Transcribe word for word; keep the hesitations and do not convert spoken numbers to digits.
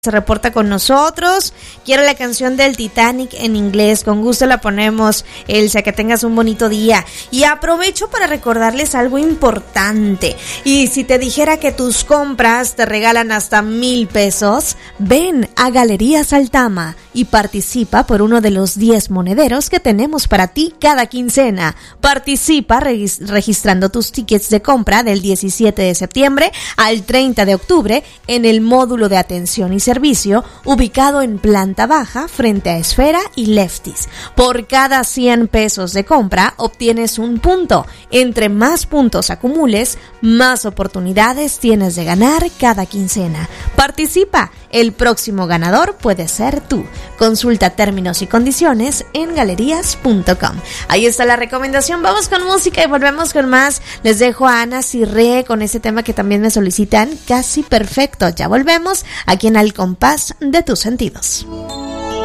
se reporta con nosotros. Quiero la canción del Titanic en inglés, con gusto la ponemos, Elsa, que tengas un bonito día. Y aprovecho para recordarles algo importante. Y si te dijera que tus compras te regalan hasta mil pesos, ven a Galerías Altama y participa por uno de los diez monederos que tenemos para ti cada quincena. Participa regis- registrando tus tickets de compra del diecisiete de septiembre al treinta de octubre en el módulo de atención y servicio ubicado en planta baja frente a Esfera y Lefties. Por cada cien pesos de compra obtienes un punto. Entre más puntos acumules, más oportunidades tienes de ganar cada quincena. Participa, el próximo ganador puede ser tú. Consulta términos y condiciones en galerías punto com. Ahí está la recomendación. Vamos con música y volvemos con más. Les dejo a Ana Cirré con ese tema que también me solicitan, Casi Perfecto. Ya volvemos aquí en Al Compás de tus Sentidos.